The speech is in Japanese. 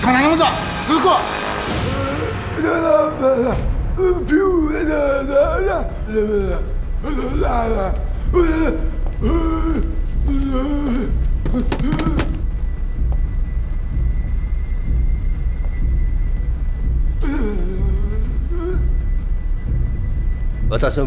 他妈娘子，此刻。 私は